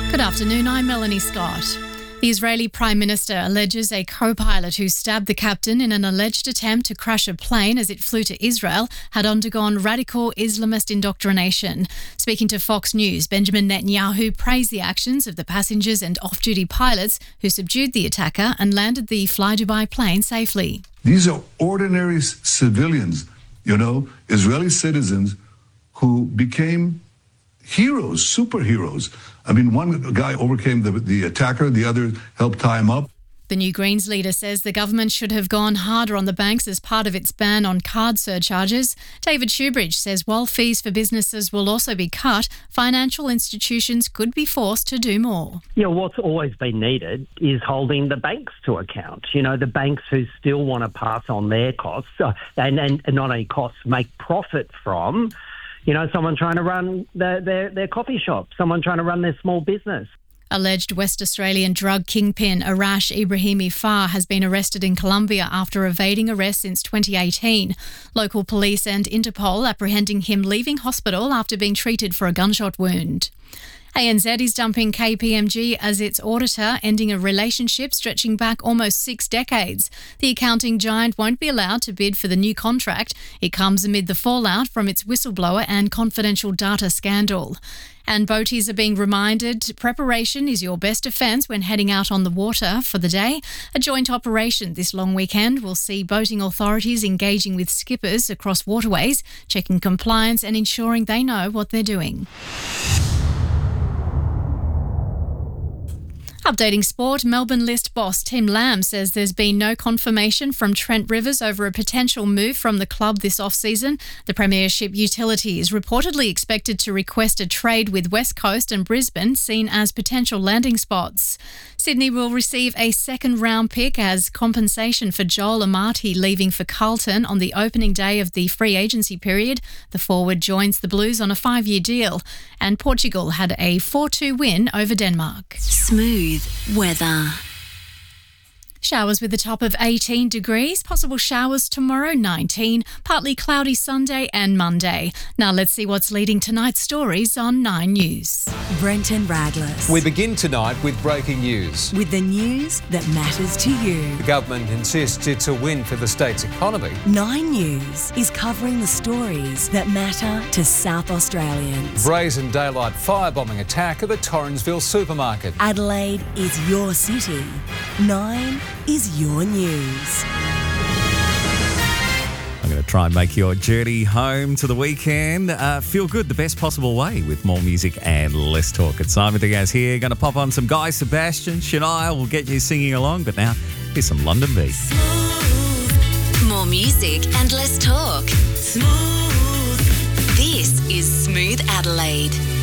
Good afternoon, I'm Melanie Scott. The Israeli Prime Minister alleges a co-pilot who stabbed the captain in an alleged attempt to crash a plane as it flew to Israel had undergone radical Islamist indoctrination. Speaking to Fox News, Benjamin Netanyahu praised the actions of the passengers and off-duty pilots who subdued the attacker and landed the Fly Dubai plane safely. These are ordinary civilians, Israeli citizens who became heroes, superheroes. I mean, one guy overcame the attacker, the other helped tie him up. The New Greens leader says the government should have gone harder on the banks as part of its ban on card surcharges. David Shoebridge says while fees for businesses will also be cut, financial institutions could be forced to do more. Yeah, what's always been needed is holding the banks to account. The banks who still want to pass on their costs and not only costs, make profit from someone trying to run their coffee shop, someone trying to run their small business. Alleged West Australian drug kingpin Arash Ibrahimi Farr has been arrested in Colombia after evading arrest since 2018. Local police and Interpol apprehending him leaving hospital after being treated for a gunshot wound. ANZ is dumping KPMG as its auditor, ending a relationship stretching back almost 6 decades. The accounting giant won't be allowed to bid for the new contract. It comes amid the fallout from its whistleblower and confidential data scandal. And boaties are being reminded preparation is your best defence when heading out on the water for the day. A joint operation this long weekend will see boating authorities engaging with skippers across waterways, checking compliance and ensuring they know what they're doing. Updating sport, Melbourne List boss Tim Lamb says there's been no confirmation from Trent Rivers over a potential move from the club this off-season. The Premiership utility is reportedly expected to request a trade with West Coast and Brisbane, seen as potential landing spots. Sydney will receive a second-round pick as compensation for Joel Amati leaving for Carlton on the opening day of the free agency period. The forward joins the Blues on a 5-year deal. And Portugal had a 4-2 win over Denmark. Smooth weather. Showers with a top of 18 degrees, possible showers tomorrow 19, partly cloudy Sunday and Monday. Now let's see what's leading tonight's stories on 9 News. Brenton Radless. We begin tonight with breaking news. With the news that matters to you. The government insists it's a win for the state's economy. 9 News is covering the stories that matter to South Australians. Brazen daylight firebombing attack at the Torrensville supermarket. Adelaide is your city. 9 is your news. I'm going to try and make your journey home to the weekend feel good the best possible way with more music and less talk. It's Simon Diaz here. Going to pop on some Guy Sebastian. Shania will get you singing along. But now, here's some London Beat. More music and less talk. Smooth. This is Smooth Adelaide.